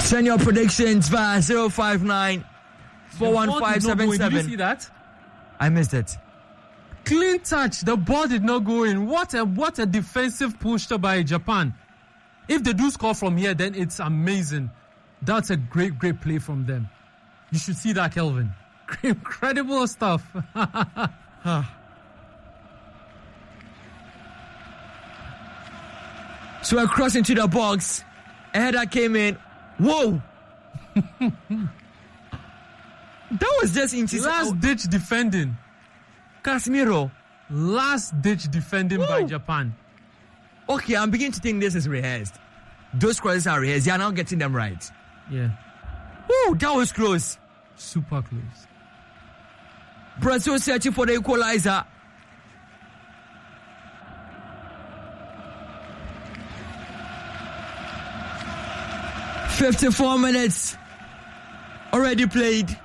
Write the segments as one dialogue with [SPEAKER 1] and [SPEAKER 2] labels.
[SPEAKER 1] Send your predictions via 059 41577.
[SPEAKER 2] Did you see that?
[SPEAKER 1] I missed it.
[SPEAKER 2] Clean touch. The ball did not go in. What a defensive push by Japan. If they do score from here, then it's amazing. That's a great play from them. You should see that, Kelvin. Incredible stuff.
[SPEAKER 1] So across into the box. A header came in. Whoa! That was just interesting.
[SPEAKER 2] Last-ditch defending.
[SPEAKER 1] Casemiro.
[SPEAKER 2] Last-ditch defending by Japan.
[SPEAKER 1] Okay, I'm beginning to think this is rehearsed. Those crosses are rehearsed. They are now getting them right.
[SPEAKER 2] Yeah.
[SPEAKER 1] Woo, that was close.
[SPEAKER 2] Super close.
[SPEAKER 1] Brazil searching for the equalizer. "54 minutes already played."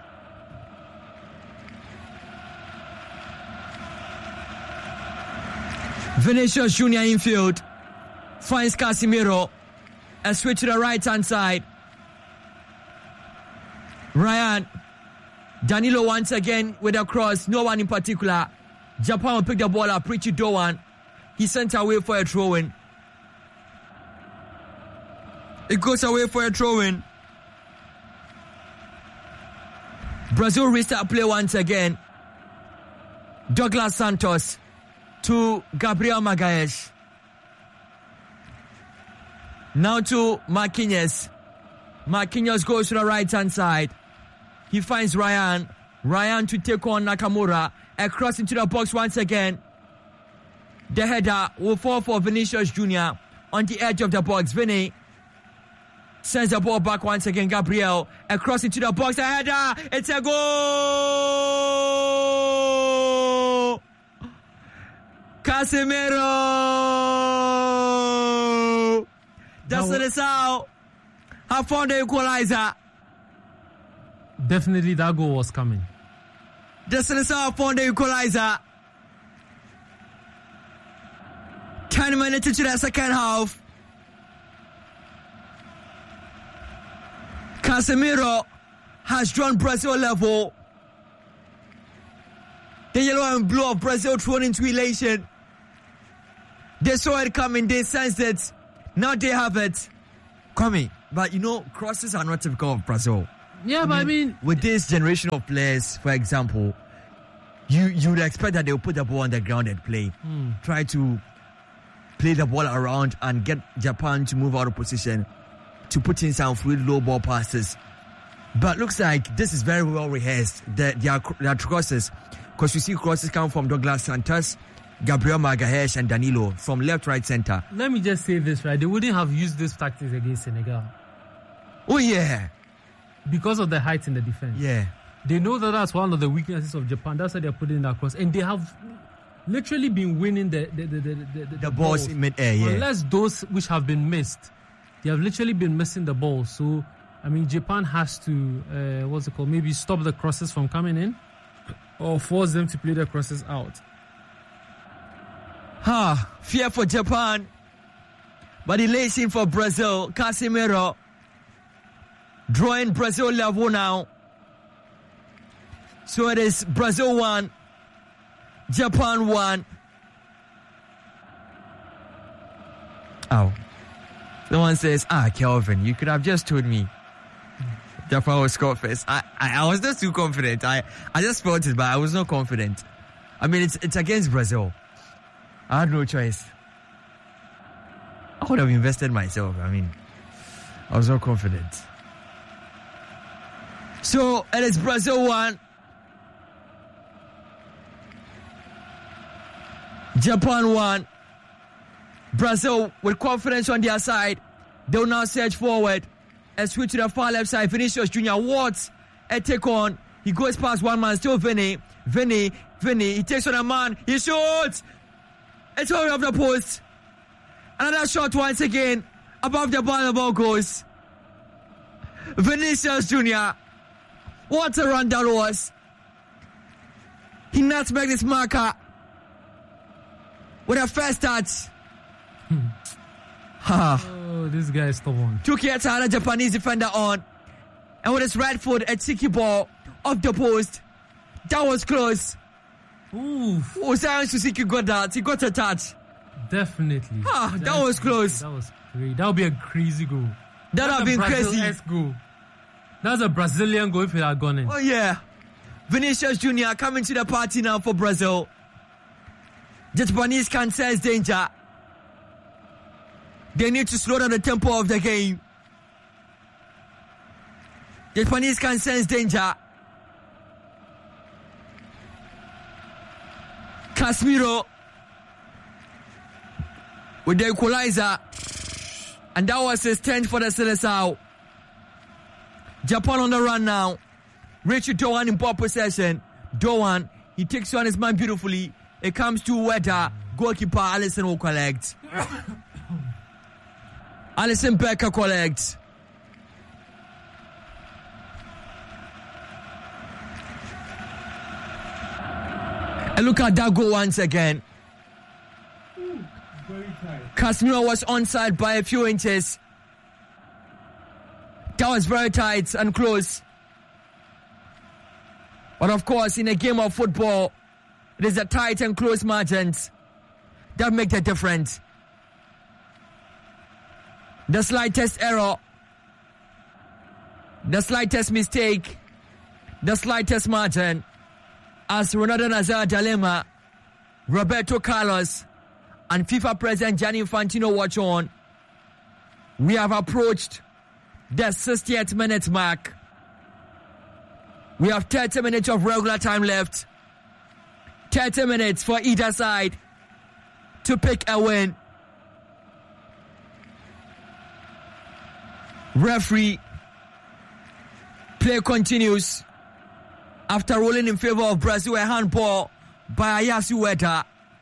[SPEAKER 1] Vinicius Junior infield finds Casemiro. A switch to the right hand side. Ryan. Danilo once again with a cross. No one in particular. Japan will pick the ball up. Richie Doan. He sent away for a throw-in. It goes away for a throw-in. Brazil restart play once again. Douglas Santos to Gabriel Magalhães. Now to Marquinhos. Marquinhos goes to the right-hand side. He finds Ryan. Ryan to take on Nakamura. Across into the box once again. The header will fall for Vinicius Junior on the edge of the box. Vinny sends the ball back once again. Gabriel across into the box. A header. It's a goal. Casemiro. That's the result. Have found the equalizer.
[SPEAKER 2] Definitely that goal was coming.
[SPEAKER 1] That's the result. Found the equalizer. 10 minutes into the second half. Casemiro has drawn Brazil level. The yellow and blue of Brazil thrown into elation. They saw it coming. They sensed it. Now they have it. Kwame, but you know, crosses are not typical of Brazil.
[SPEAKER 2] Yeah, I mean,
[SPEAKER 1] with this generation of players, for example, you would expect that they will put the ball on the ground and play. Try to play the ball around and get Japan to move out of position to put in some fluid low ball passes. But looks like this is very well rehearsed. Their crosses, because you see crosses come from Douglas Santos, Gabriel Magalhães and Danilo from left, right, center.
[SPEAKER 2] Let me just say this, right? They wouldn't have used this tactics against Senegal.
[SPEAKER 1] Oh, yeah.
[SPEAKER 2] Because of the height in the defense.
[SPEAKER 1] Yeah.
[SPEAKER 2] They know that that's one of the weaknesses of Japan. That's why they're putting that cross. And they have literally been winning the
[SPEAKER 1] balls in mid-air, yeah.
[SPEAKER 2] Unless those which have been missed. They have literally been missing the ball. So, I mean, Japan has to, maybe stop the crosses from coming in or force them to play the crosses out.
[SPEAKER 1] Fear for Japan. But elation for Brazil. Casemiro drawing Brazil level now. So it is Brazil 1, Japan 1. Oh. Someone says, Kelvin, you could have just told me Japan will score first. I was just too confident. I just felt it, but I was not confident. I mean, it's against Brazil. I had no choice. I would have invested myself. I mean, I was not confident. So it is Brazil 1, Japan 1. Brazil with confidence on their side. They'll now surge forward and switch to the far left side. Vinicius Junior. What a take on. He goes past one man. Still Vinny. He takes on a man. He shoots. It's over off the post. Another shot once again. Above the ball, the ball goes. Vinicius Junior. What a run that was. He nutmegged this marker with a first touch.
[SPEAKER 2] Oh, this guy is stubborn.
[SPEAKER 1] Took yet another Japanese defender on. And with his right foot, a cheeky ball off the post. That was close.
[SPEAKER 2] Ooh.
[SPEAKER 1] Oh, Zion Suzuki got that. He got a touch.
[SPEAKER 2] Definitely.
[SPEAKER 1] That was close.
[SPEAKER 2] That was great. That would be a crazy goal.
[SPEAKER 1] That would have been crazy.
[SPEAKER 2] Goal. That's a Brazilian goal if it had gone in.
[SPEAKER 1] Oh, yeah. Vinicius Jr. coming to the party now for Brazil. The Japanese can sense danger. They need to slow down the tempo of the game. The Japanese can sense danger. Casemiro with the equalizer. And that was his 10th for the Seleção. Japan on the run now. Richard Doan in ball possession. Doan, he takes on his man beautifully. It comes to Weda. Goalkeeper Alisson will collect. Alisson Becker collects. And look at that goal once again. Casemiro was onside by a few inches. That was very tight and close. But of course, in a game of football, it is the tight and close margins that make the difference. The slightest error, the slightest mistake, the slightest margin, as Ronaldo Nazário de Lima, Roberto Carlos, and FIFA President Gianni Infantino watch on, we have approached the 60th minute mark. We have 30 minutes of regular time left. 30 minutes for either side to pick a win. Referee, play continues after rolling in favor of Brazil. A handball by Ayasu Weda.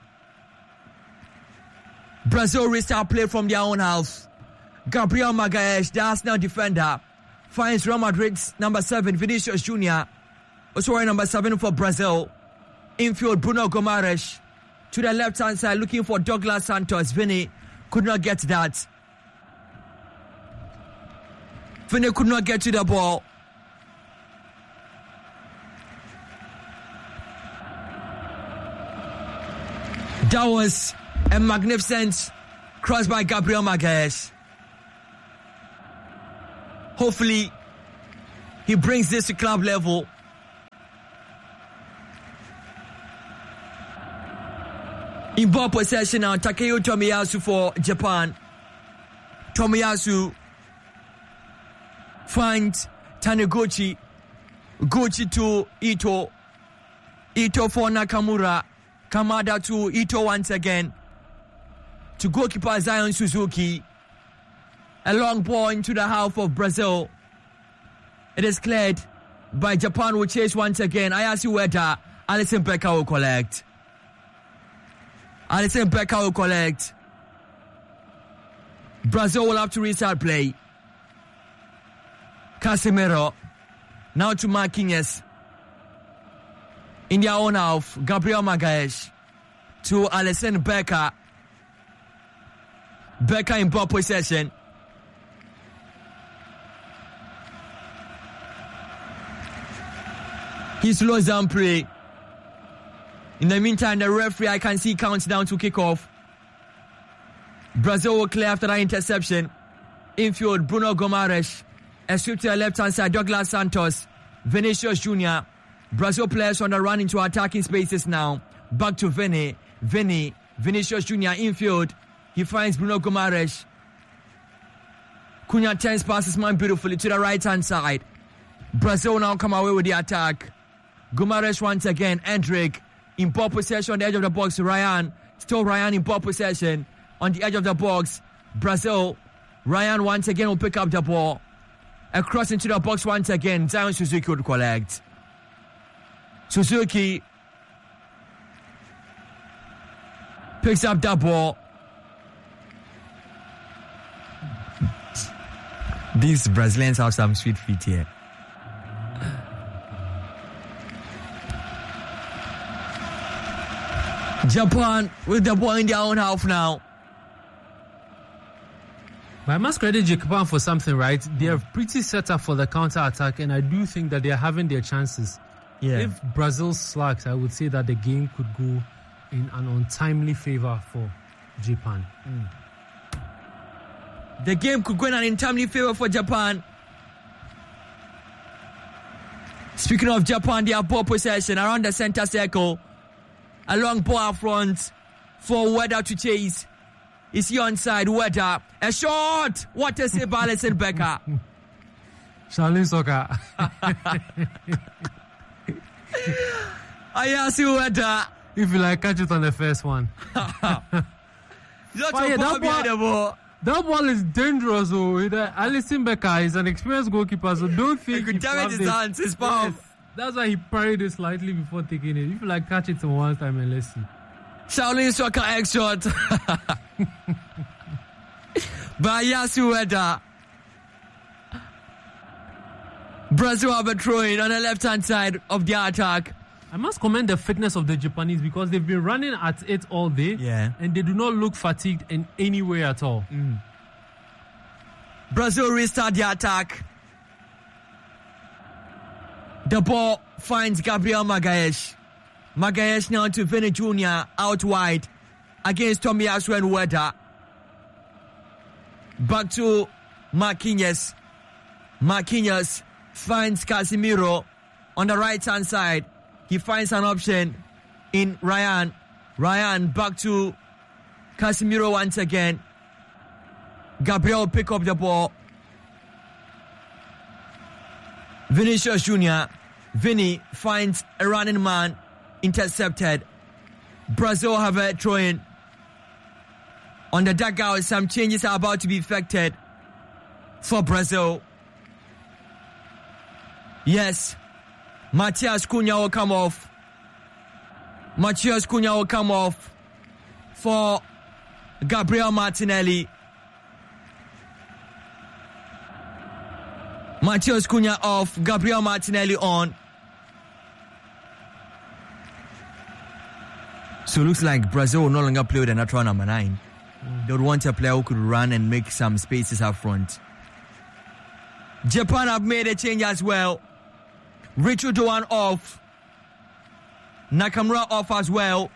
[SPEAKER 1] Brazil restart play from their own half. Gabriel Magalhães, the Arsenal defender, finds Real Madrid's number 7, Vinicius Jr. Also wearing number 7 for Brazil. Infield, Bruno Gomares. To the left-hand side, looking for Douglas Santos. Vinny could not get that. Vinny could not get to the ball. That was a magnificent cross by Gabriel Magalhães. Hopefully, he brings this to club level. In ball possession now, Takeyo Tomiyasu for Japan. Tomiyasu finds Taniguchi. Gucci to Ito. Ito for Nakamura. Kamada to Ito once again. To goalkeeper Zion Suzuki. A long ball into the half of Brazil. It is cleared by Japan, who chase once again. Ayasu Weda. Alisson Becker will collect. Alisson Becker will collect. Brazil will have to restart play. Casemiro. Now to Marquinhos. In their own half, Gabriel Magalhães. To Alisson Becker. Becker in ball possession. He slows down play. In the meantime, the referee, I can see, counts down to kick off. Brazil will clear after that interception. Infield, Bruno Gomares. A sweep to the left-hand side, Douglas Santos. Vinicius Jr. Brazil players on the run into attacking spaces now. Back to Vinny. Vinicius Jr. infield. He finds Bruno Gomares. Cunha turns past his man beautifully to the right-hand side. Brazil now come away with the attack. Gomares once again. Endrick in ball possession on the edge of the box. Ryan. Still Ryan in ball possession on the edge of the box. Brazil. Ryan once again will pick up the ball. Across into the box once again. Zion Suzuki would collect. Suzuki picks up the ball. These Brazilians have some sweet feet here. Japan with the ball in their own half now.
[SPEAKER 2] But I must credit Japan for something, right? They are pretty set up for the counter-attack, and I do think that they are having their chances.
[SPEAKER 1] Yeah.
[SPEAKER 2] If Brazil slacks, I would say that the game could go in an untimely favor for Japan.
[SPEAKER 1] The game could go in an untimely favor for Japan. Speaking of Japan, they have ball possession around the center circle. A long ball up front for Ueda to chase. Is he onside? Ueda. A shot! What a save by Alisson Becker.
[SPEAKER 2] Charlene Soccer.
[SPEAKER 1] Ayase Ueda.
[SPEAKER 2] If you like, catch it on the first one. That ball is dangerous. Alisson Becker is an experienced goalkeeper, so don't think
[SPEAKER 1] he could damage his hands, his palm.
[SPEAKER 2] Yes. That's why he parried it slightly before taking it. If you like, catch it one time and let's see.
[SPEAKER 1] Shaolin Soccer X shot. By Ayase Ueda. Brazil have a throw-in on the left-hand side of the attack.
[SPEAKER 2] I must commend the fitness of the Japanese because they've been running at it all day, and they do not look fatigued in any way at all.
[SPEAKER 1] Brazil restart the attack. The ball finds Gabriel Magalhães. Magalhães now to Vini Jr. out wide against Tomiyasu and Ueda. Back to Marquinhos. Marquinhos finds Casemiro on the right-hand side. He finds an option in Ryan. Ryan back to Casemiro once again. Gabriel pick up the ball. Vinicius Jr. Vini finds a running man. Intercepted. Brazil have a throw-in. On the dugout, some changes are about to be effected for Brazil. Yes. Matias Cunha will come off. Matias Cunha will come off for Gabriel Martinelli. Matias Cunha off, Gabriel Martinelli on. So it looks like Brazil will no longer play with the natural number 9. They would want a player who could run and make some spaces up front. Japan have made a change as well. Richard Doan off. Nakamura off as well.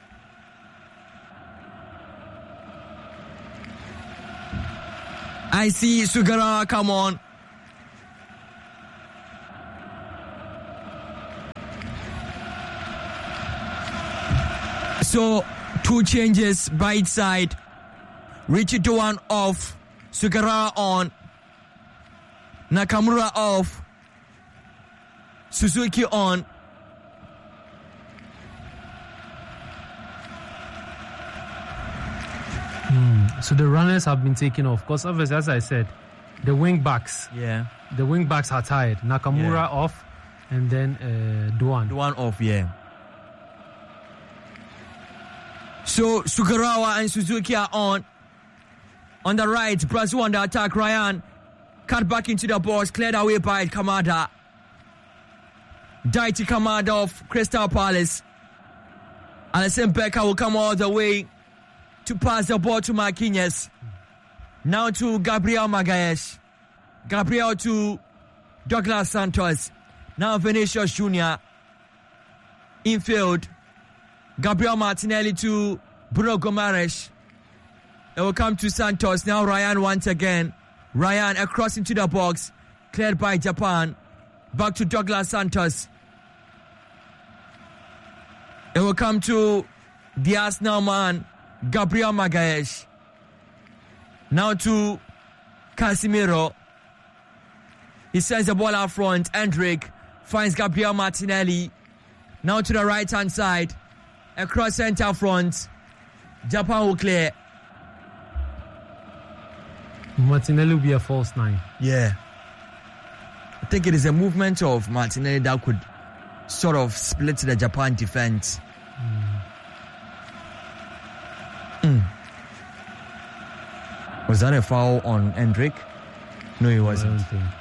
[SPEAKER 1] I see Sugara come on. So, 2 changes by each side. Richard Doan off. Sugara on. Nakamura off. Suzuki on.
[SPEAKER 2] So the runners have been taken off. Because obviously, as I said, the wing backs.
[SPEAKER 1] Yeah.
[SPEAKER 2] The wing backs are tired. Nakamura off, and then Doan.
[SPEAKER 1] Doan off, yeah. So Sugarawa and Suzuki are on. On the right, Brazil on the attack. Ryan cut back into the box, cleared away by Kamada. Daichi Kamada of Crystal Palace. Alisson Becker will come all the way to pass the ball to Marquinhos. Now to Gabriel Magalhães. Gabriel to Douglas Santos. Now Vinicius Jr. Infield. Gabriel Martinelli to Bruno Gomes. It will come to Santos. Now Ryan once again. Ryan across into the box. Cleared by Japan. Back to Douglas Santos. It will come to the Arsenal man, Gabriel Magalhães. Now to Casemiro. He sends the ball out front. Endrick finds Gabriel Martinelli. Now to the right-hand side. Across center front. Japan will clear.
[SPEAKER 2] Martinelli will be a false 9.
[SPEAKER 1] Yeah. I think it is a movement of Martinelli that could sort of split the Japan defense. Was that a foul on Endrick? No, it wasn't.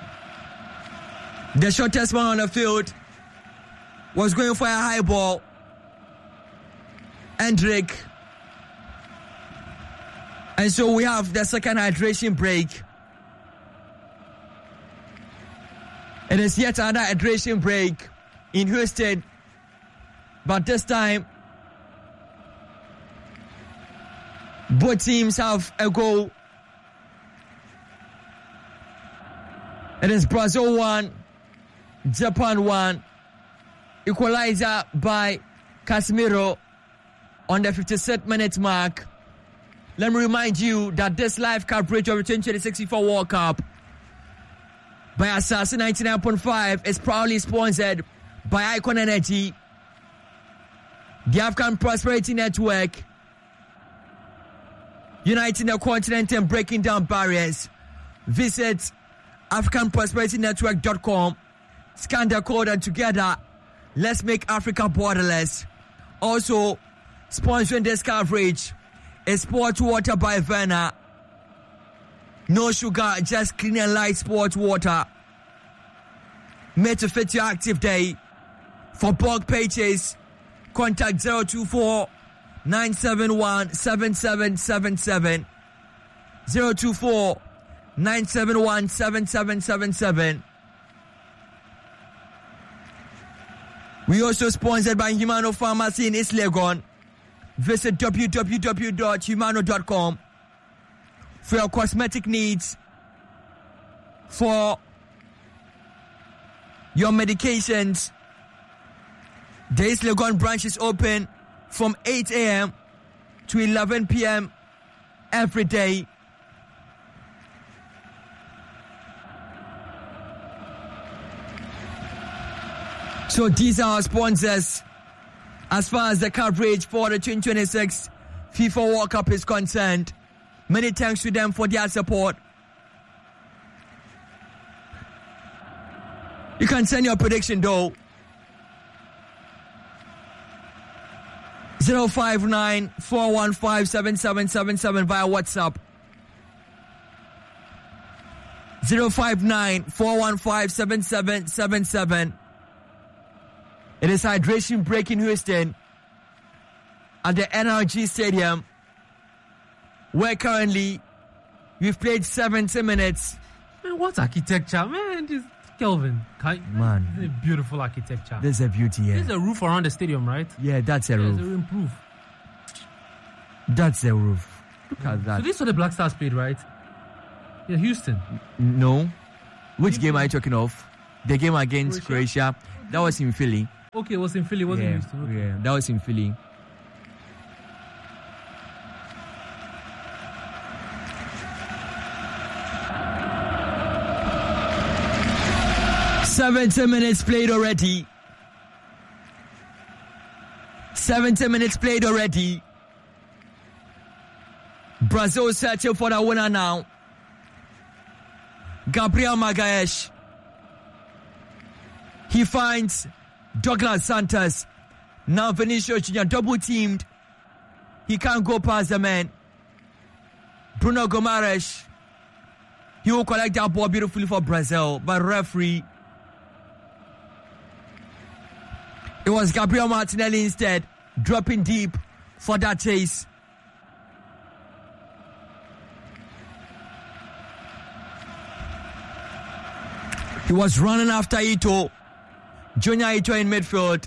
[SPEAKER 1] The shortest man on the field was going for a high ball. Endrick And so we have the second hydration break. It is yet another hydration break in Houston. But this time, both teams have a goal. It is Brazil 1, Japan 1. Equalizer by Casemiro on the 56th minute mark. Let me remind you that this live coverage of the 2026 FIFA World Cup by Assassin 99.5 is proudly sponsored by Icon Energy, the African Prosperity Network, uniting the continent and breaking down barriers. Visit AfricanProsperityNetwork.com, scan the code, and together, let's make Africa borderless. Also, sponsoring this coverage is Sport Water by Verna. No sugar, just clean and light sport water. Made to fit your active day. For bulk pages, contact 024 971 7777. 024 971 7777. We also sponsored by Humano Pharmacy in East Legon. Visit www.humano.com for your cosmetic needs, for your medications. The East Legon branch is open from 8 a.m. to 11 p.m. every day. So these are our sponsors as far as the coverage for the 2026 FIFA World Cup is concerned. Many thanks to them for their support. You can send your prediction though. 059-415-7777 via WhatsApp. 059-415-7777. It is hydration break in Houston at the NRG Stadium, where currently we've played 70 minutes.
[SPEAKER 2] Man, what architecture, man! This Kelvin,
[SPEAKER 1] man,
[SPEAKER 2] this is a beautiful architecture.
[SPEAKER 1] There's a beauty here.
[SPEAKER 2] There's a roof around the stadium, right?
[SPEAKER 1] Yeah, that's a roof.
[SPEAKER 2] There's a roof.
[SPEAKER 1] That's a roof. Look at that.
[SPEAKER 2] So this is what the Black Stars played, right? Yeah, Houston.
[SPEAKER 1] No. Which game are you talking of? The game against Croatia. That was in Philly.
[SPEAKER 2] Okay, it was in Philly, wasn't it? Houston? Okay.
[SPEAKER 1] Yeah, that was in Philly. "70 minutes played already. 70 minutes played already. Brazil searching for the winner now. Gabriel Magalhães. He finds Douglas Santos. Now Vinicius Junior double teamed. He can't go past the man. Bruno Gomes. He will collect that ball beautifully for Brazil, but referee. It was Gabriel Martinelli instead, dropping deep for that chase. He was running after Ito. Junior Ito in midfield.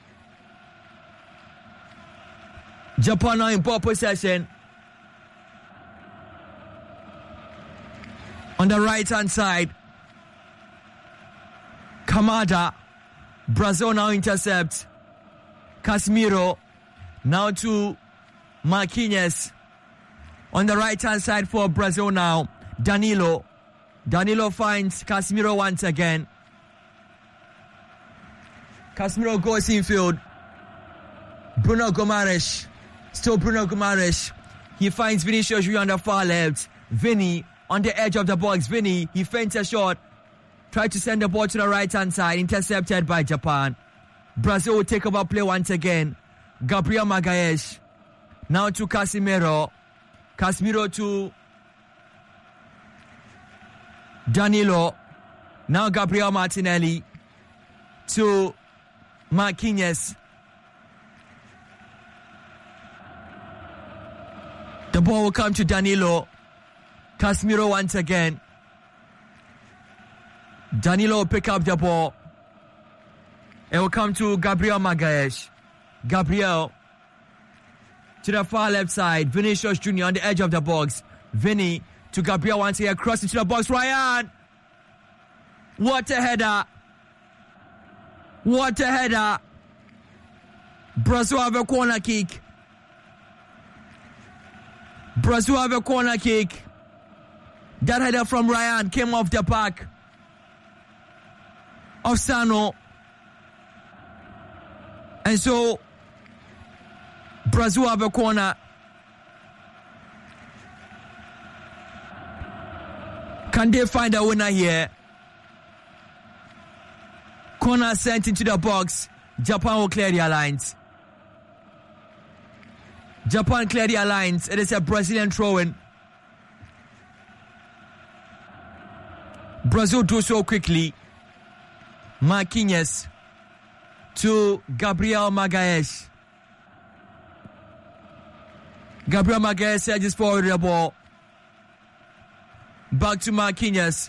[SPEAKER 1] Japan now in ball possession. On the right hand side, Kamada. Brazil now intercepts. Casemiro now to Marquinhos. On the right hand side for Brazil now, Danilo. Danilo finds Casemiro once again. Casemiro goes infield. Bruno Gomes. Still Bruno Gomes. He finds Vinicius Junior on the far left. Vinny on the edge of the box. Vinny, he feints a shot. Tried to send the ball to the right hand side. Intercepted by Japan. Brazil will take over play once again. Gabriel Magalhães. Now to Casemiro. Casemiro to Danilo. Now Gabriel Martinelli to Marquinhos. The ball ball will come to Danilo. Casemiro once again. Danilo will pick up the ball. It will come to Gabriel Magalhaes. Gabriel to the far left side. Vinicius Jr. on the edge of the box. Vinny to Gabriel once again. Cross into the box. Ryan! What a header! What a header! Brazil have a corner kick. Brazil have a corner kick. That header from Ryan came off the back of Sano. And so Brazil have a corner. Can they find a winner here? Corner sent into the box. Japan will clear their lines. Japan clear their lines. It is a Brazilian throw-in. Brazil do so quickly. Marquinhos to Gabriel Magalhaes. Gabriel Magalhaes edges forward the ball. Back to Marquinhos.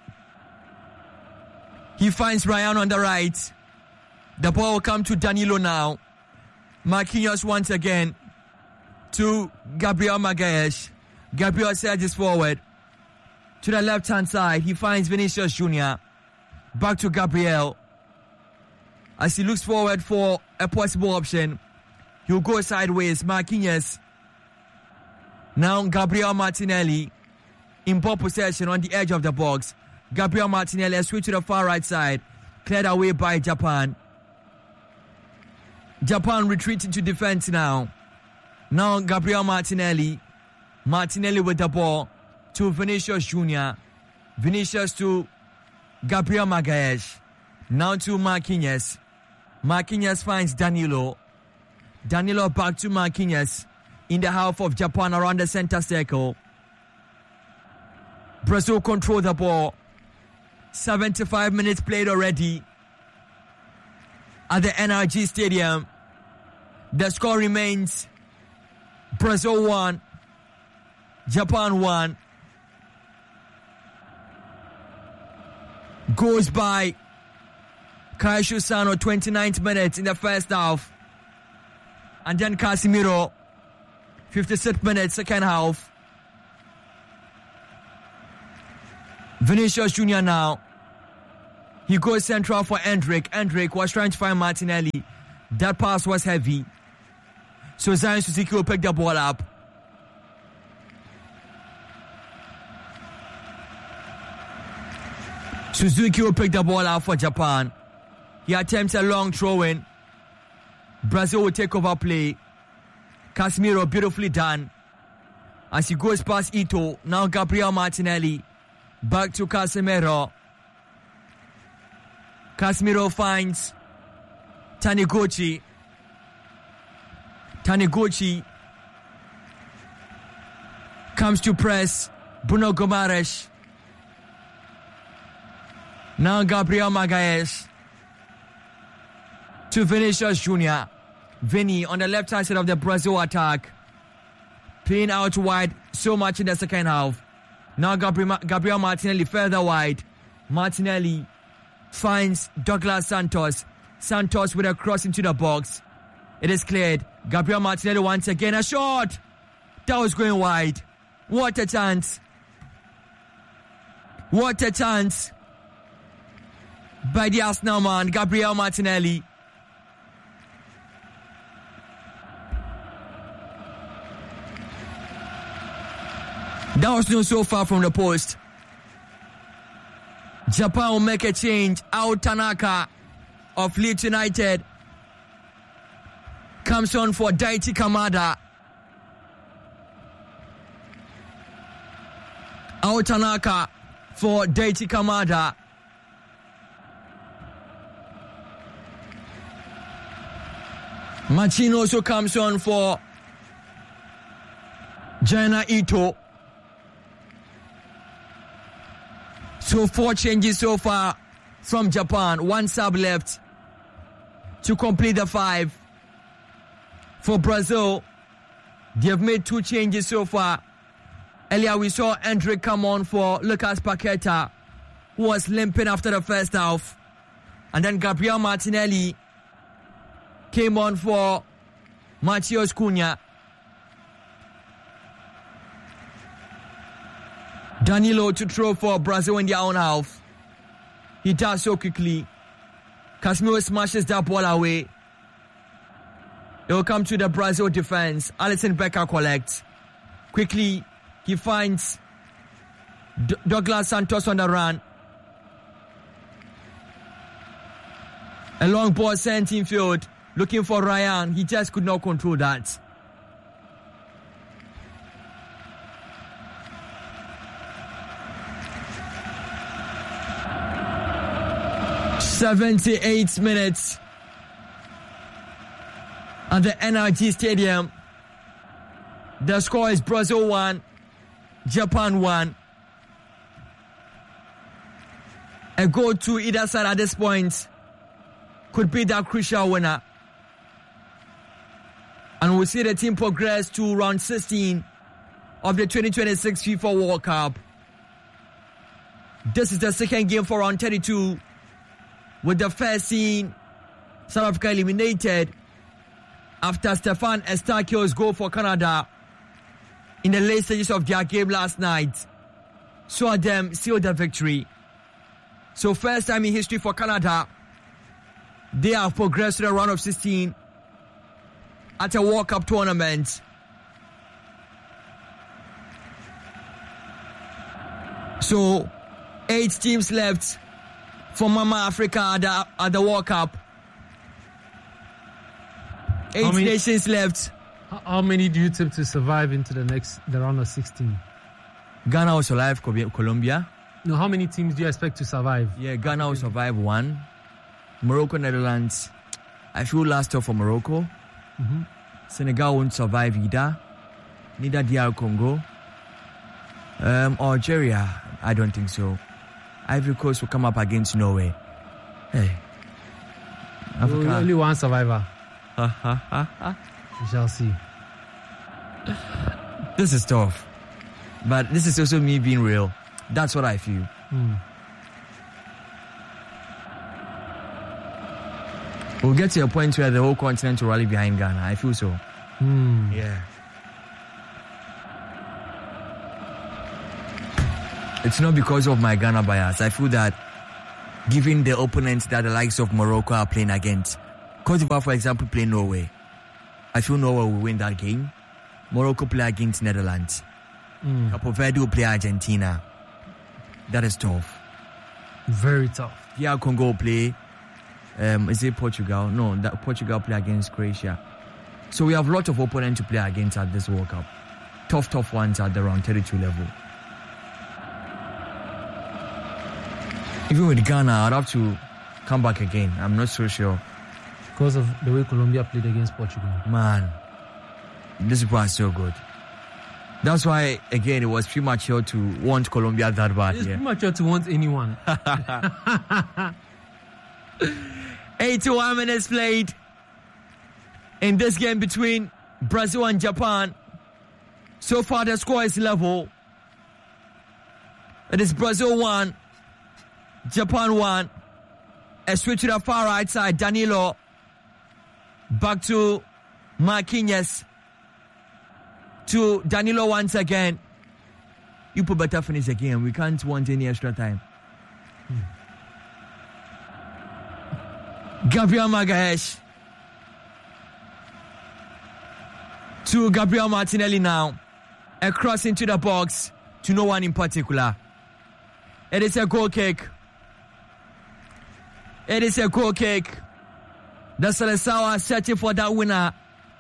[SPEAKER 1] He finds Ryan on the right. The ball will come to Danilo now. Marquinhos once again to Gabriel Magalhaes. Gabriel surges forward to the left-hand side. He finds Vinicius Jr. Back to Gabriel. As he looks forward for a possible option, he'll go sideways. Marquinhos. Now Gabriel Martinelli in ball possession on the edge of the box. Gabriel Martinelli has switched to the far right side. Cleared away by Japan. Japan retreating to defense now. Now Gabriel Martinelli. Martinelli with the ball to Vinicius Jr. Vinicius to Gabriel Magalhaes. Now to Marquinhos. Marquinhos finds Danilo. Danilo back to Marquinhos in the half of Japan around the center circle. Brazil control the ball. 75 minutes played already at the NRG Stadium. The score remains Brazil 1, Japan 1. Goes by Kaishu Sano, 29th minute in the first half. And then Casemiro, 56th minute, second half. Vinicius Jr. now. He goes central for Endrick. Endrick was trying to find Martinelli. That pass was heavy. So Zion Suzuki will pick the ball up. Suzuki will pick the ball up for Japan. He attempts a long throw-in. Brazil will take over play. Casemiro, beautifully done. As he goes past Ito. Now Gabriel Martinelli. Back to Casemiro. Casemiro finds Taniguchi. Taniguchi comes to press Bruno Gomares. Now Gabriel Magalhaes to Vinicius Jr. Vinny on the left hand side of the Brazil attack. Playing out wide so much in the second half. Now Gabriel Martinelli further wide. Martinelli finds Douglas Santos. Santos with a cross into the box. It is cleared. Gabriel Martinelli once again. A shot! That was going wide. What a chance. What a chance by the Arsenal man, Gabriel Martinelli. That was not so far from the post. Japan will make a change. Ao Tanaka of Leeds United comes on for Daichi Kamada. Ao Tanaka for Daichi Kamada. Machino also comes on for Jana Ito. So 4 changes so far from Japan. 1 sub left to complete the 5. For Brazil, They have made 2 changes so far. Earlier we saw Hendrick come on for Lucas Paqueta, who was limping after the first half. And then Gabriel Martinelli came on for Matheus Cunha. Danilo to throw for Brazil in their own half. He does so quickly. Casemiro smashes that ball away. It will come to the Brazil defense. Alisson Becker collects. Quickly, he finds Douglas Santos on the run. A long ball sent infield. Looking for Ryan. He just could not control that. "78 minutes at the NRG Stadium. The score is Brazil 1, Japan 1. A goal to either side at this point could be that crucial winner. And we'll see the team progress to round 16 of the 2026 FIFA World Cup. This is the second game for round 32, with the first seeing South Africa eliminated after Stefan Eustáquio's goal for Canada in the late stages of their game last night saw them seal the victory. So first time in history for Canada, they have progressed to the round of 16 at a World Cup tournament. So 8 teams left for Mama Africa at the World Cup. 8 nations left.
[SPEAKER 2] How many do you tip to survive into the round of 16?
[SPEAKER 1] Ghana will survive Colombia.
[SPEAKER 2] No, how many teams do you expect to survive?
[SPEAKER 1] Yeah, Ghana will survive 1. Morocco, Netherlands. I feel last off for Morocco.
[SPEAKER 2] Mm-hmm.
[SPEAKER 1] Senegal won't survive either. Neither DR Congo. Algeria, I don't think so. Ivory Coast will come up against Norway. Hey. Africa.
[SPEAKER 2] Only one survivor. We shall see.
[SPEAKER 1] This is tough. But this is also me being real. That's what I feel. We'll get to a point where the whole continent will rally behind Ghana. I feel so. Yeah. It's not because of my Ghana bias. I feel that given the opponents that the likes of Morocco are playing against, Cote d'Ivoire, for example, play Norway. I feel Norway will win that game. Morocco play against Netherlands. Cape Verde will play Argentina. That is tough.
[SPEAKER 2] Very tough.
[SPEAKER 1] DR Congo will play. Is it Portugal? No, Portugal play against Croatia. So we have a lot of opponents to play against at this World Cup. Tough ones at the round 32 level. Even with Ghana, I'd have to come back again. I'm not so sure.
[SPEAKER 2] Because of the way Colombia played against Portugal.
[SPEAKER 1] Man, these people are so good. That's why, again, it was premature to want Colombia that bad.
[SPEAKER 2] It's premature to want anyone.
[SPEAKER 1] 81 minutes played in this game between Brazil and Japan. So far, the score is level. It is Brazil 1, Japan 1. A switch to the far right side. Danilo. Back to Marquinhos. To Danilo once again. You put better finish again. We can't want any extra time. Gabriel Magalhaes. To Gabriel Martinelli now. A cross into the box to no one in particular. It is a goal kick. It is a goal kick. The Seleção are searching for that winner.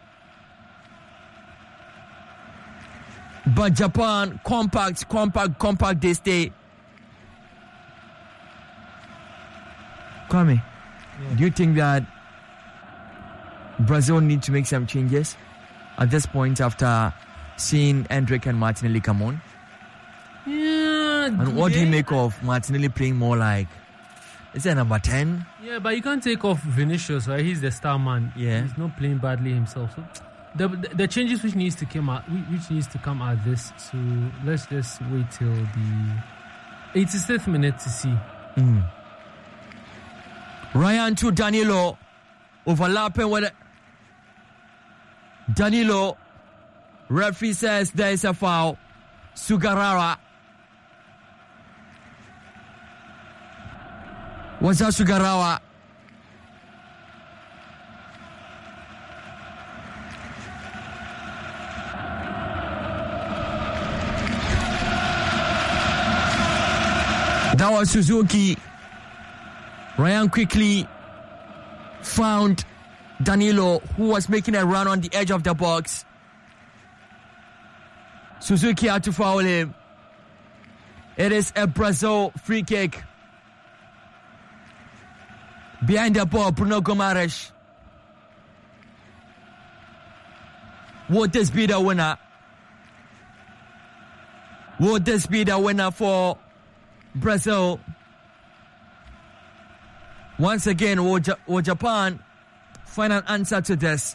[SPEAKER 1] But Japan, compact, they stay. Kwame, do you think that Brazil need to make some changes at this point after seeing Hendrick and Martinelli come on?
[SPEAKER 2] Yeah.
[SPEAKER 1] And what do you make of Martinelli playing more like, is that number 10?
[SPEAKER 2] Yeah, but you can't take off Vinicius, right? He's the star man.
[SPEAKER 1] Yeah.
[SPEAKER 2] He's not playing badly himself. So The changes which needs to come out this. So let's just wait till the 86th minute to see.
[SPEAKER 1] Ryan to Danilo, overlapping with Danilo. Referee says there is a foul. Sugarara. What's that, Sugarara? That was Suzuki. Ryan quickly found Danilo, who was making a run on the edge of the box. Suzuki had to foul him. It is a Brazil free kick. Behind the ball, Bruno Gomes. Would this be the winner? Would this be the winner for Brazil? Once again, will Japan find an answer to this?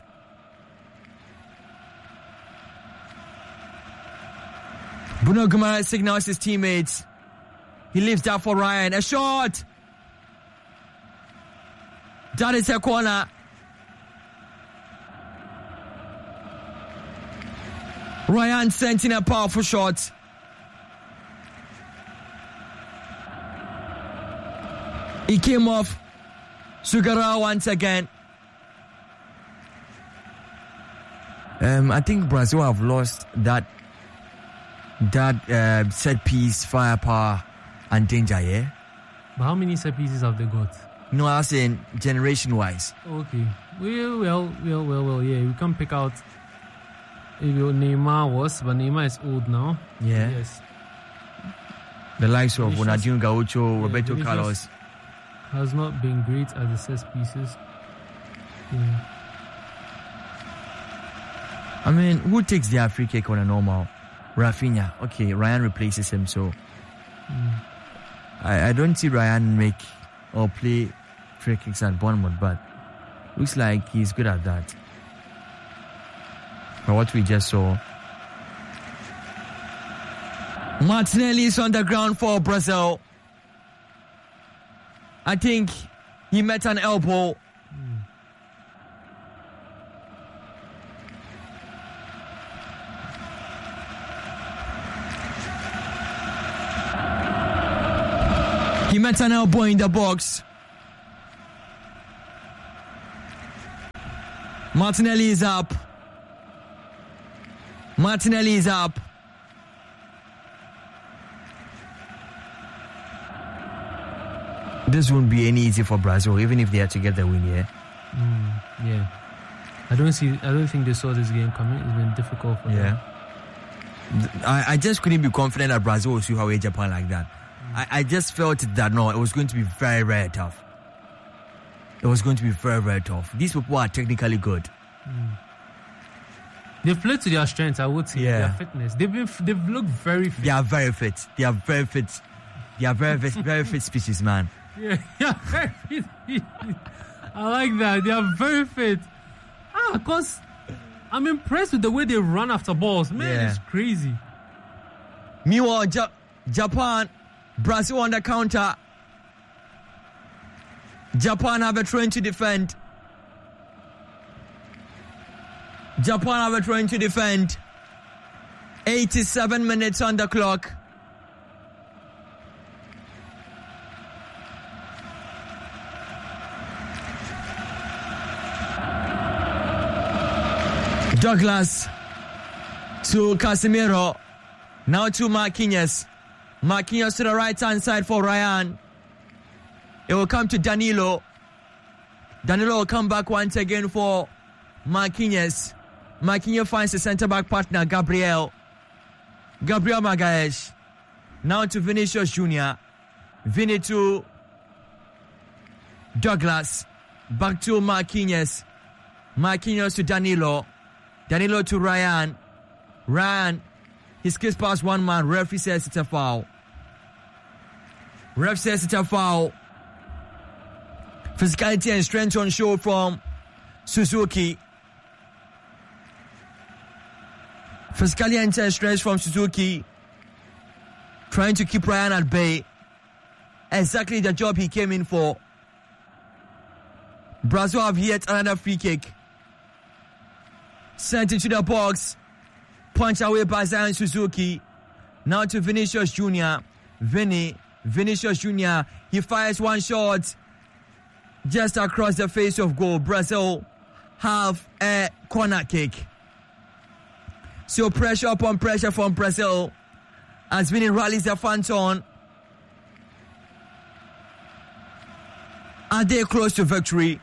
[SPEAKER 1] Bruno Gomes signals his teammates. He leaves that for Ryan. A shot! That is a corner. Ryan sent in a powerful shot. He came off. Sugara once again. I think Brazil have lost that set piece firepower and danger, yeah?
[SPEAKER 2] But how many set pieces have they got?
[SPEAKER 1] No, I was saying generation-wise.
[SPEAKER 2] Okay. Well, yeah. We can pick out if Neymar was, but Neymar is old now.
[SPEAKER 1] Yeah.
[SPEAKER 2] Yes.
[SPEAKER 1] The likes of Ronaldinho Gaucho, Roberto
[SPEAKER 2] Vinicius
[SPEAKER 1] Carlos.
[SPEAKER 2] Has not been great at the set pieces. Yeah.
[SPEAKER 1] I mean, who takes the free kick on a normal? Rafinha. Okay, Ryan replaces him, so I don't see Ryan make or play free kicks at Bournemouth, but looks like he's good at that. For what we just saw. Martinelli is on the ground for Brazil. I think he met an elbow. He met an elbow in the box. Martinelli is up. Martinelli is up. This won't be any easy for Brazil, even if they are to get the win here.
[SPEAKER 2] Yeah. I don't think they saw this game coming. It's been difficult for them.
[SPEAKER 1] I just couldn't be confident that Brazil will sweep away Japan like that. I just felt that no, it was going to be very, very tough. It was going to be very, very tough. These people are technically good.
[SPEAKER 2] They've played to their strengths, I would say. Their fitness. They've looked very fit.
[SPEAKER 1] They are very fit. They are very fit. They are very, very fit species, man.
[SPEAKER 2] Yeah, very fit. I like that. They are very fit. Because I'm impressed with the way they run after balls. Man, it's crazy.
[SPEAKER 1] Meanwhile, Japan, Brazil on the counter. Japan have a trying to defend. Japan have a trying to defend. 87 minutes on the clock. Douglas to Casemiro. Now to Marquinhos. Marquinhos to the right hand side for Ryan. It will come to Danilo. Danilo will come back once again for Marquinhos. Marquinhos finds the centre back partner Gabriel Magalhaes. Now to Vinicius Junior. Vini to Douglas. Back to Marquinhos. Marquinhos to Danilo. Danilo to Ryan. Ryan, he skips past one man. Referee says it's a foul. Ref says it's a foul. Physicality and strength on show from Suzuki. Physically intense strength from Suzuki, trying to keep Ryan at bay. Exactly the job he came in for. Brazil have yet another free kick. Sent into the box. Punch away by Zion Suzuki. Now to Vinicius Jr. Vinicius Jr. He fires one shot just across the face of goal. Brazil have a corner kick. So pressure upon pressure from Brazil as Vini rallies the fans on. Are they close to victory?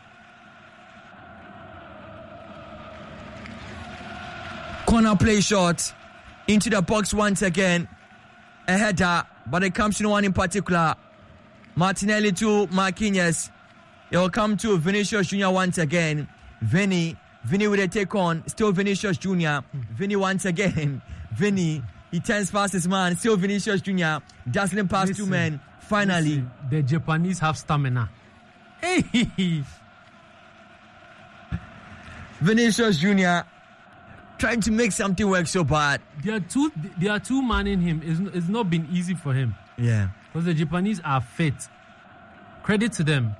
[SPEAKER 1] Corner play shot into the box once again. A header, but it comes to no one in particular. Martinelli to Marquinhos. It will come to Vinicius Jr. once again. Vini with a take on. Still Vinicius Jr. Vini once again. Vini, he turns past his man. Still Vinicius Jr. Dazzling past two men. Finally.
[SPEAKER 2] The Japanese have stamina. Hey!
[SPEAKER 1] Vinicius Jr. trying to make something work so bad.
[SPEAKER 2] They are two manning him. It's not been easy for him.
[SPEAKER 1] Yeah.
[SPEAKER 2] Because the Japanese are fit. Credit to them.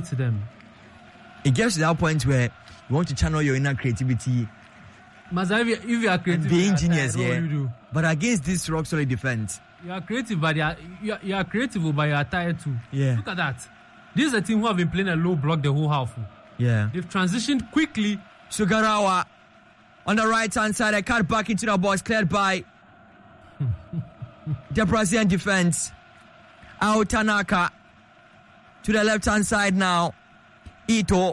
[SPEAKER 1] It gets to that point where you want to channel your inner creativity.
[SPEAKER 2] Masa, if you are creative,
[SPEAKER 1] and be engineers,
[SPEAKER 2] what you do?
[SPEAKER 1] But against this rock solid defense,
[SPEAKER 2] you are creative, but you are creative, but you are tired too.
[SPEAKER 1] Yeah.
[SPEAKER 2] Look at that. This is a team who have been playing a low block the whole half.
[SPEAKER 1] Yeah.
[SPEAKER 2] They've transitioned quickly.
[SPEAKER 1] Sugarawa on the right hand side, a cut back into the box, cleared by the Brazilian defense. Ao Tanaka to the left hand side now. Ito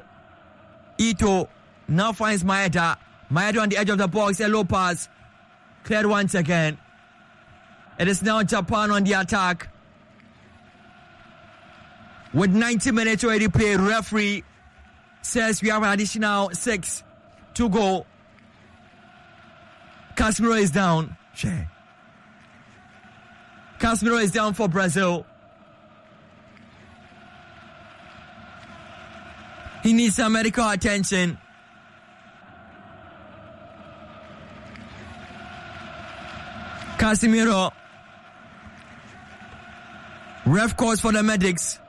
[SPEAKER 1] now finds Maeda on the edge of the box. A low pass, cleared once again. It is now Japan on the attack. With 90 minutes already played, referee says we have an additional 6 to go. Casemiro is down. Casemiro is down for Brazil. He needs some medical attention. Casemiro. Ref calls for the medics.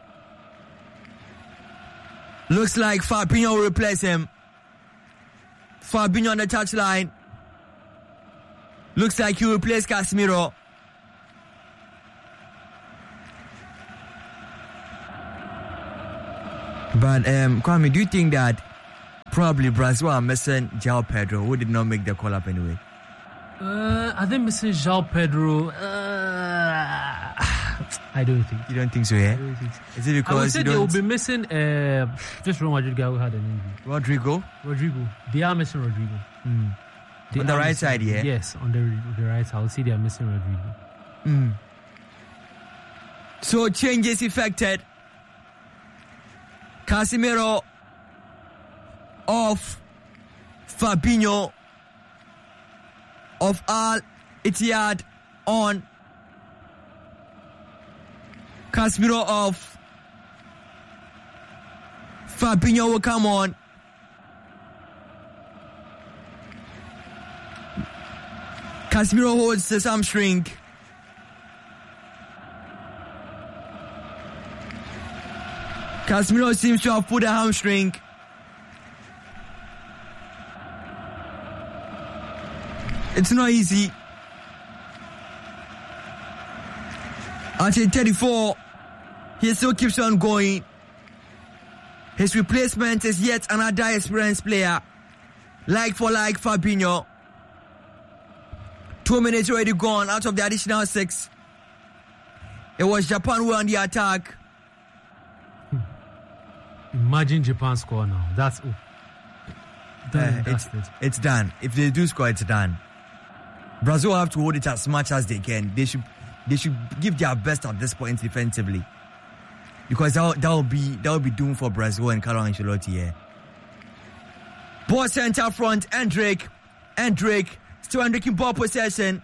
[SPEAKER 1] Looks like Fabinho will replace him. Fabinho on the touchline. Looks like he will replace Casemiro. But Kwame, do you think that probably Brazil are missing João Pedro, who did not make the call up anyway?
[SPEAKER 2] Are they missing João Pedro? I don't think.
[SPEAKER 1] You don't think so, yeah?
[SPEAKER 2] I don't think so.
[SPEAKER 1] Is it because
[SPEAKER 2] I would say they will be missing just Real Madrid guy who had an injury. Rodrigo. They are missing Rodrigo.
[SPEAKER 1] On the right side, yeah?
[SPEAKER 2] Yes, on the right side. I would say they are missing Rodrigo.
[SPEAKER 1] So changes effected. Casemiro off. Fabinho of Al Ittihad on. Casemiro off. Fabinho will come on. Casemiro holds the hamstring. Casemiro seems to have put a hamstring. It's not easy. Until 34, he still keeps on going. His replacement is yet another experienced player. Like for like Fabinho. 2 minutes already gone out of the additional 6. It was Japan who were on the attack.
[SPEAKER 2] Imagine Japan score now. That's
[SPEAKER 1] it's done. If they do score, it's done. Brazil have to hold it as much as they can. They should give their best at this point defensively, because that will be doomed for Brazil and Carlo Ancelotti. Yeah. Ball center front. Endrick still in ball possession.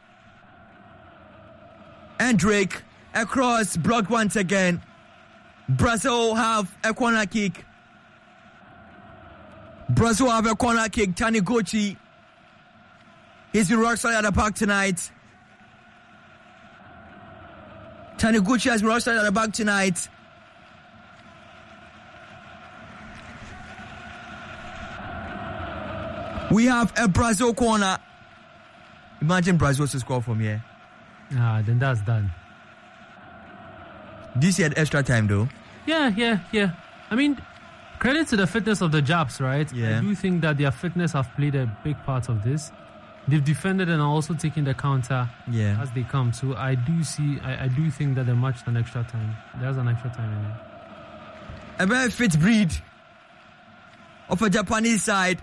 [SPEAKER 1] Endrick across, blocked once again. Brazil have a corner kick. Taniguchi He's been rock solid at the back tonight. Taniguchi has been rock solid at the back tonight. We have a Brazil corner. Imagine Brazil to score from here.
[SPEAKER 2] Then that's done.
[SPEAKER 1] This had extra time though.
[SPEAKER 2] Yeah. I mean, credit to the fitness of the Japs, right?
[SPEAKER 1] Yeah.
[SPEAKER 2] I do think that their fitness have played a big part of this. They've defended and are also taking the counter as they come. So I do think that the match an extra time. There's an extra time in it.
[SPEAKER 1] A very fit breed of a Japanese side.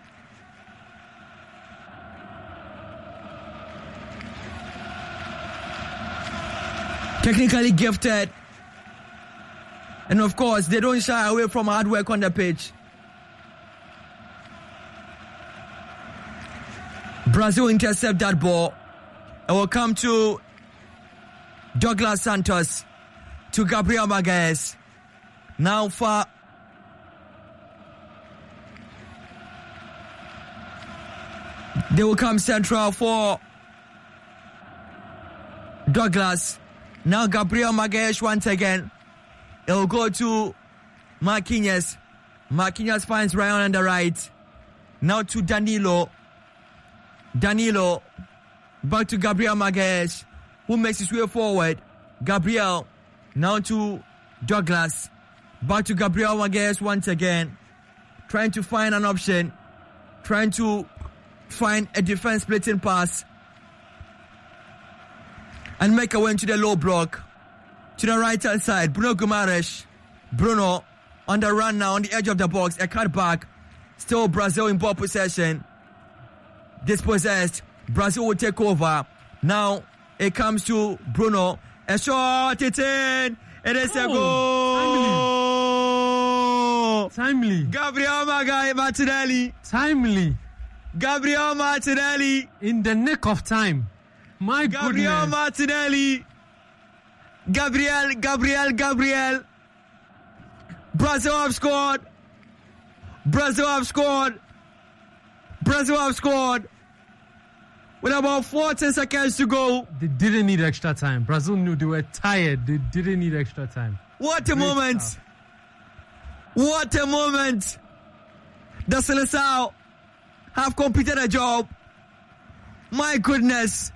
[SPEAKER 1] Technically gifted. And of course, they don't shy away from hard work on the pitch. Brazil intercept that ball. It will come to Douglas Santos, to Gabriel Magalhães. Now for they will come central for Douglas. Now Gabriel Magalhães once again. It will go to Marquinhos. Marquinhos finds Ryan on the right. Now to Danilo. Danilo. Back to Gabriel Magalhães, who makes his way forward. Gabriel. Now to Douglas. Back to Gabriel Magalhães once again. Trying to find an option. Trying to find a defense splitting pass. And make a way into the low block. To the right hand side, Bruno Guimaraes. Bruno on the run now on the edge of the box. A cut back. Still Brazil in ball possession. Dispossessed. Brazil will take over. Now it comes to Bruno. A shot, it's in. It is a goal.
[SPEAKER 2] Timely.
[SPEAKER 1] Gabriel Martinelli.
[SPEAKER 2] Timely.
[SPEAKER 1] Gabriel Martinelli.
[SPEAKER 2] In the nick of time. My
[SPEAKER 1] Gabriel
[SPEAKER 2] goodness.
[SPEAKER 1] Martinelli. Gabriel. Brazil have scored. With about 14 seconds to go.
[SPEAKER 2] They didn't need extra time. Brazil knew they were tired. They didn't need extra time.
[SPEAKER 1] What a moment.
[SPEAKER 2] Stuff.
[SPEAKER 1] What a moment. The Seleção have completed a job. My goodness.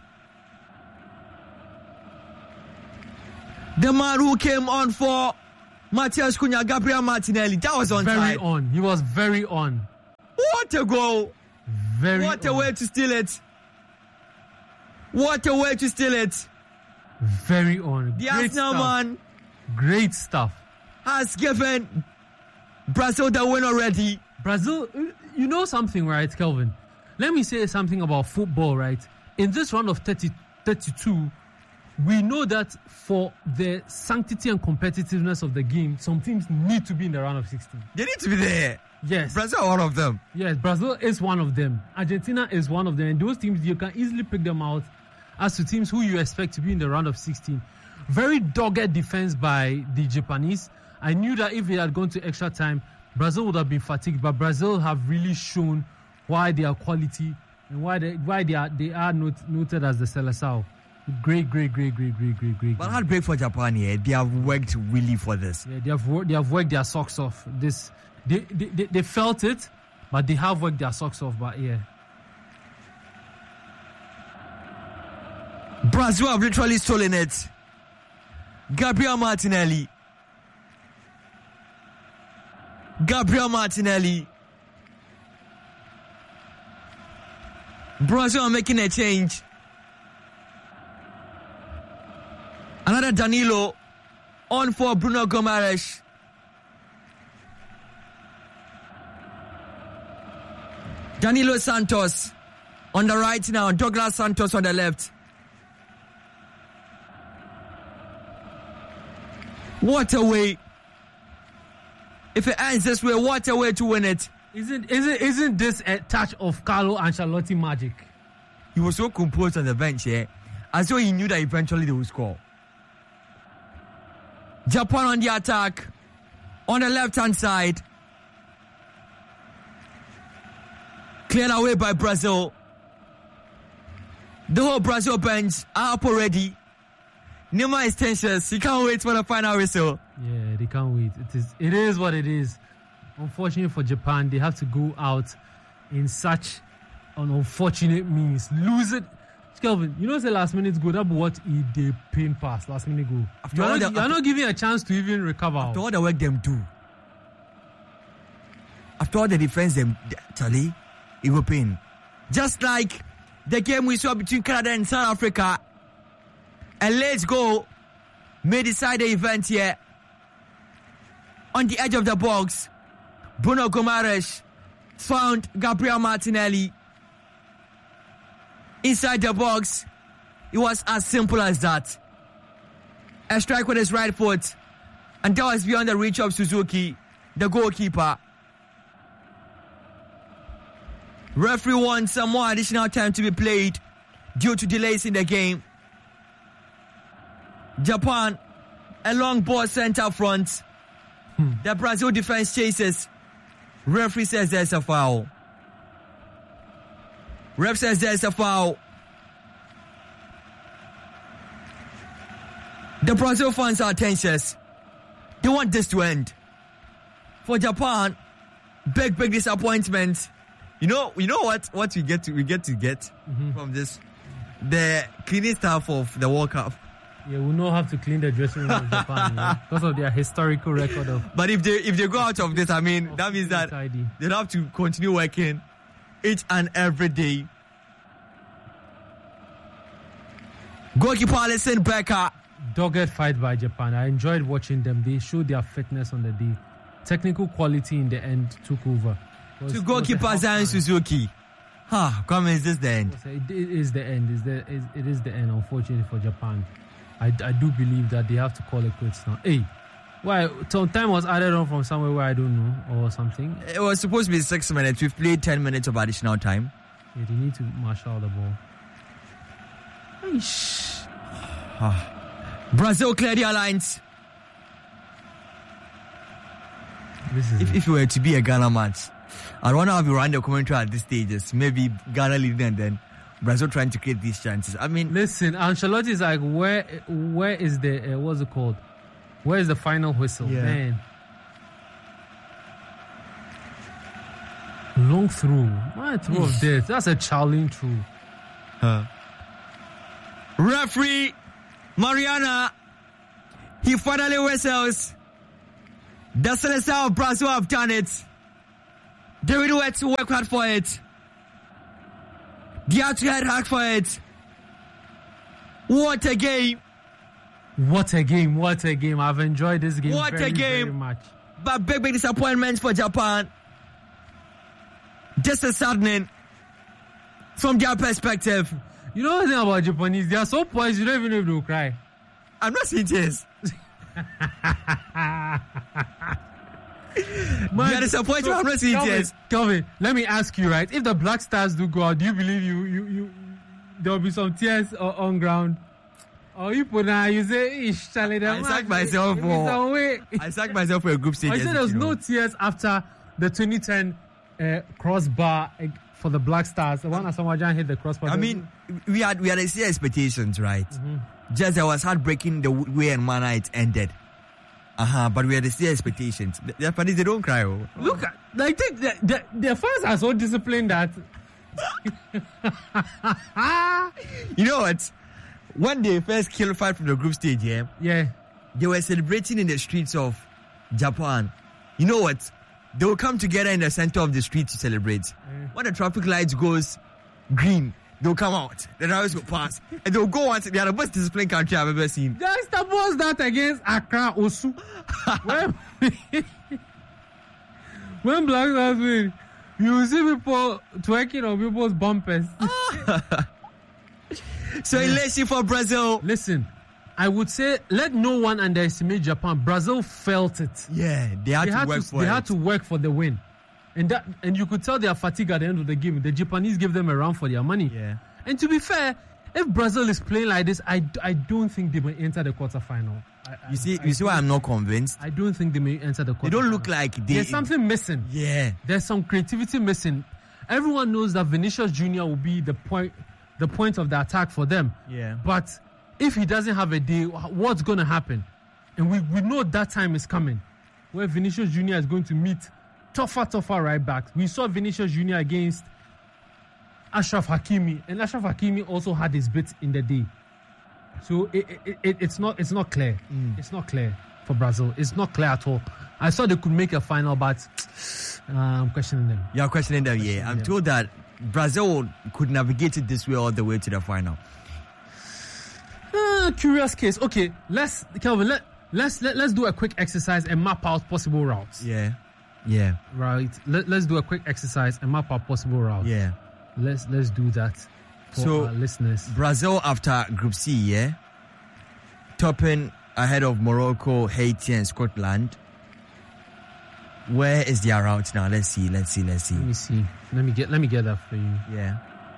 [SPEAKER 1] The man who came on for Matheus Cunha, Gabriel Martinelli, that was on
[SPEAKER 2] Very
[SPEAKER 1] time.
[SPEAKER 2] on. He was very on.
[SPEAKER 1] What a goal. What a way to steal it. What a way to steal it.
[SPEAKER 2] Very on.
[SPEAKER 1] The Arsenal man
[SPEAKER 2] Great stuff.
[SPEAKER 1] has given Brazil the win already.
[SPEAKER 2] Brazil, you know something, right, Kelvin? Let me say something about football, right? In this round of 32, we know that for the sanctity and competitiveness of the game, some teams need to be in the round of 16.
[SPEAKER 1] They need to be there.
[SPEAKER 2] Yes.
[SPEAKER 1] Brazil are one of them.
[SPEAKER 2] Yes, Brazil is one of them. Argentina is one of them. And those teams, you can easily pick them out as to teams who you expect to be in the round of 16. Very dogged defense by the Japanese. I knew that if they had gone to extra time, Brazil would have been fatigued. But Brazil have really shown why they are quality and why they are noted as the Seleção. Great.
[SPEAKER 1] But heartbreak for Japan here. They have worked really for this.
[SPEAKER 2] Yeah, they have worked their socks off. They felt it, but they have worked their socks off. But yeah,
[SPEAKER 1] Brazil have literally stolen it. Gabriel Martinelli. Brazil are making a change. Another Danilo on for Bruno Guimaraes. Danilo Santos on the right now. Douglas Santos on the left. What a way. If it ends this way, what a way to win it.
[SPEAKER 2] Isn't this a touch of Carlo Ancelotti magic?
[SPEAKER 1] He was so composed on the bench here, as though he knew that eventually they would score. Japan on the attack. On the left-hand side. Cleared away by Brazil. The whole Brazil bench are up already. Neymar is tensions. He can't wait for the final whistle.
[SPEAKER 2] Yeah, they can't wait. It is what it is. Unfortunately for Japan, they have to go out in such an unfortunate means. Lose it. Kelvin, you know the last minute goal, that what they pain pass last minute goal. You're not giving a chance to even recover.
[SPEAKER 1] After all the work them do. After all the defense them, Charlie, it will pain. Just like the game we saw between Canada and South Africa. A late goal may decide the event here. On the edge of the box, Bruno Guimaraes found Gabriel Martinelli. Inside the box, it was as simple as that. A strike with his right foot, and that was beyond the reach of Suzuki, the goalkeeper. Referee wants some more additional time to be played due to delays in the game. Japan, a long ball sent up front. The Brazil defense chases. Referee says there's a foul. Ref says there's a foul. The Brazil fans are tensions. They want this to end. For Japan, big disappointment. You know what we get to get from this? The cleaning staff of the World Cup.
[SPEAKER 2] Yeah, we know how to clean the dressing room of Japan because of their historical record of.
[SPEAKER 1] But if they go out of this, I mean, that means that they'll have to continue working each and every day. Goalkeeper Alisson Becker.
[SPEAKER 2] Dogged fight by Japan. I enjoyed watching them. They showed their fitness on the day. Technical quality in the end took over.
[SPEAKER 1] To goalkeeper Zion Suzuki. Come on, is this the end?
[SPEAKER 2] It is the end. It is the end, unfortunately, for Japan. I do believe that they have to call it quits now. Hey, why? Time was added on from somewhere where I don't know or something.
[SPEAKER 1] It was supposed to be 6 minutes. We've played 10 minutes of additional time.
[SPEAKER 2] Yeah, they need to marshal the ball.
[SPEAKER 1] Brazil clear their lines. If it were to be a Ghana match, I don't know how we run the commentary at this stage. Maybe Ghana leading and then Brazil trying to create these chances. I mean,
[SPEAKER 2] listen, Ancelotti is like, where is the what's it called? Where is the final whistle, man? Long through, my throw of death. That's a challenge through.
[SPEAKER 1] Referee Mariana, he finally whistles. The Seleção of Brazil have done it. They really had to work hard for it. They had to head hard for it. What a game.
[SPEAKER 2] What a game. What a game. I've enjoyed this game very much.
[SPEAKER 1] But big disappointments for Japan. Just a saddening from their perspective.
[SPEAKER 2] You know one thing about Japanese? They are so poised, you don't even know if they'll cry.
[SPEAKER 1] I'm not saying tears. You are disappointed. I'm not saying tears.
[SPEAKER 2] Kelvin, let me ask you, right? If the Black Stars do go out, do you believe you there will be some tears on ground? Or you put now, you say, I
[SPEAKER 1] sacked myself for a group stage.
[SPEAKER 2] I said there was no tears after the 2010 crossbar for the Black Stars. The one Asamoah Gyan hit the crossbar.
[SPEAKER 1] I mean, we had the same expectations, right? Just there was heartbreaking the way and manner it ended. But we had the same expectations. The Japanese, they don't cry.
[SPEAKER 2] Look, like their fans are so disciplined that.
[SPEAKER 1] You know what? When they first qualified from the group stage, they were celebrating in the streets of Japan. You know what? They will come together in the center of the street to celebrate. When the traffic lights goes green, they'll come out. The drivers will pass. And they'll go on. They are the most disciplined country I've ever seen.
[SPEAKER 2] Just suppose that against Accra Osu. When Black Stars win, you see people twerking on people's bumpers.
[SPEAKER 1] So elation for Brazil.
[SPEAKER 2] Listen, I would say let no one underestimate Japan. Brazil felt it.
[SPEAKER 1] Yeah, they had
[SPEAKER 2] to work for the win. And you could tell their fatigue at the end of the game. The Japanese gave them a run for their money.
[SPEAKER 1] Yeah.
[SPEAKER 2] And to be fair, if Brazil is playing like this, I don't think they may enter the quarterfinal.
[SPEAKER 1] You see why I'm not convinced?
[SPEAKER 2] I don't think they may enter the quarterfinal.
[SPEAKER 1] They don't look like
[SPEAKER 2] There's something missing.
[SPEAKER 1] Yeah.
[SPEAKER 2] There's some creativity missing. Everyone knows that Vinicius Jr. will be the point the point of the attack for them.
[SPEAKER 1] Yeah.
[SPEAKER 2] But if he doesn't have a day, what's going to happen? And we know that time is coming where Vinicius Junior is going to meet tougher right backs. We saw Vinicius Junior against Ashraf Hakimi, and Ashraf Hakimi also had his bit in the day. So it's not clear. It's not clear for Brazil. It's not clear at all. I thought they could make a final, but I'm questioning them.
[SPEAKER 1] You're questioning them, yeah. I'm told that Brazil could navigate it this way all the way to the final.
[SPEAKER 2] Curious case. Okay, let's do a quick exercise and map out possible routes.
[SPEAKER 1] Yeah.
[SPEAKER 2] Right. Let's do a quick exercise and map out possible routes.
[SPEAKER 1] Yeah.
[SPEAKER 2] Let's do that for our listeners.
[SPEAKER 1] Brazil after Group C, yeah, topping ahead of Morocco, Haiti, and Scotland. Where is their route now? Let's see.
[SPEAKER 2] Let me see. Let me get that for you.
[SPEAKER 1] Yeah.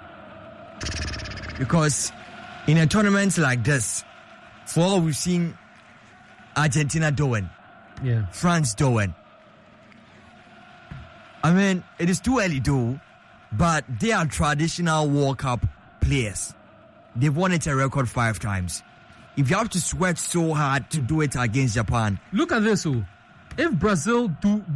[SPEAKER 1] Because in a tournament like this, for all we've seen Argentina doing, France doing. I mean, it is too early though, but they are traditional World Cup players. They've won it a record 5 times. If you have to sweat so hard to do it against Japan.
[SPEAKER 2] Look at this. If Brazil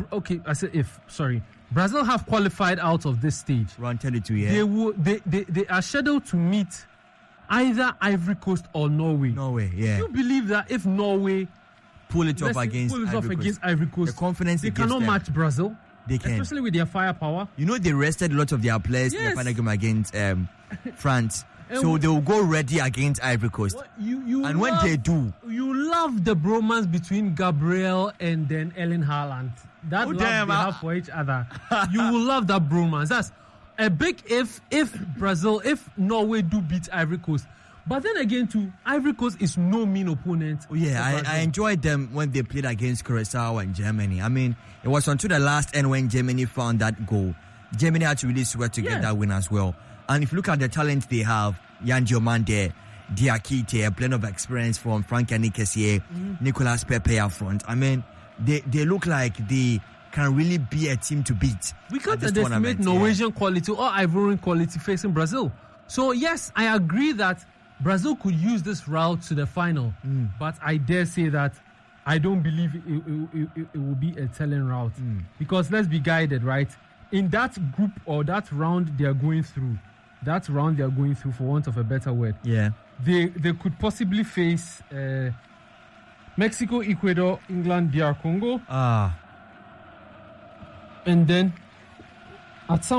[SPEAKER 2] Brazil have qualified out of this stage.
[SPEAKER 1] Round 32, yeah.
[SPEAKER 2] They are scheduled to meet either Ivory Coast or Norway.
[SPEAKER 1] Yeah.
[SPEAKER 2] Do you believe that if Norway
[SPEAKER 1] pull it off against
[SPEAKER 2] Ivory Coast,
[SPEAKER 1] the confidence
[SPEAKER 2] they cannot match Brazil?
[SPEAKER 1] They can.
[SPEAKER 2] Especially with their firepower.
[SPEAKER 1] You know, they rested a lot of their players in the final game against France. So they will go ready against Ivory Coast. When they do...
[SPEAKER 2] You love the bromance between Gabriel and then Erling Haaland. That love they have for each other. You will love that bromance. That's a big if Norway do beat Ivory Coast. But then again, too, Ivory Coast is no mean opponent.
[SPEAKER 1] I enjoyed them when they played against Curacao and Germany. I mean, it was until the last end when Germany found that goal. Germany had to really sweat to get that win as well. And if you look at the talent they have, Yan Diomande, Diakite, a blend of experience from Frank Anikesié, Nicolas Pepe up front. I mean, they look like they can really be a team to beat.
[SPEAKER 2] We can't underestimate Norwegian quality or Ivorian quality facing Brazil. So yes, I agree that Brazil could use this route to the final, but I dare say that I don't believe it will be a telling route. Because let's be guided, right? In that group or that round they are going through, for want of a better word, they could possibly face Mexico, Ecuador, England, DR Congo, and then at some